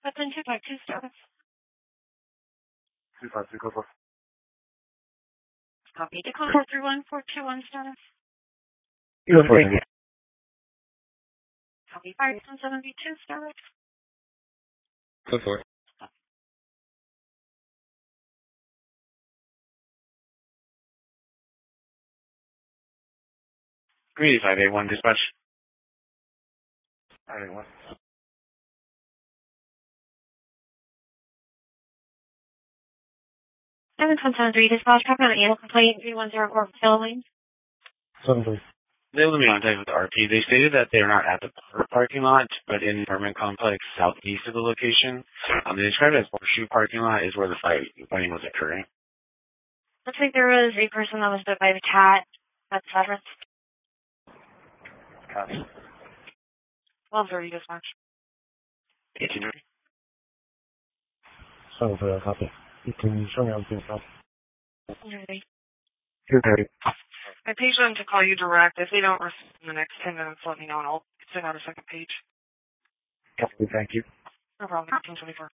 That's in 252 status. 252, go for. Copy. Decon 431421 status. Go for it. Copy. 572 status. Go for it. Greedy 581 dispatch. 581. Seven Content 3 dispatch. Copy on the animal complaint 3104 Philippines. 7-3. They will be in contact with the RP. They stated that they are not at the parking lot, but in the apartment complex southeast of the location. They described it as Horseshoe parking lot is where the fighting was occurring. Looks like there was a person that was bit by the cat. That's veterans. Copy. 1230 dispatch. 1830. 7-3, copy. You can show me everything else. 230. 230. I page them to call you direct. If they don't respond in the next 10 minutes, let me know and I'll send out a second page. Copy, thank you. No problem. 1824.